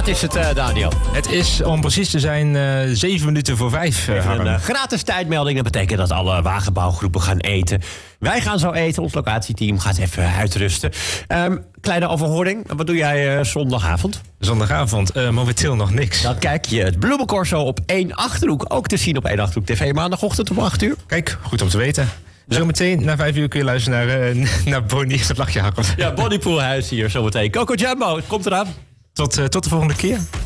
laat is het, Daniel? Het is, om precies te zijn, 7 minuten voor 5. Een gratis tijdmelding. Dat betekent dat alle wagenbouwgroepen gaan eten. Wij gaan zo eten. Ons locatieteam gaat even uitrusten. Kleine overhoring. Wat doe jij zondagavond? Zondagavond, momenteel nog niks. Dan kijk je het Bloemencorso op 1 Achterhoek. Ook te zien op 1 Achterhoek TV maandagochtend om 8 uur. Kijk, goed om te weten. Zometeen na 5 uur kun je luisteren naar Bonnie. Dat lachje hakkelt. Ja, Bonnie Poelhuis hier zometeen. Coco Jumbo, komt eraan. Tot de volgende keer.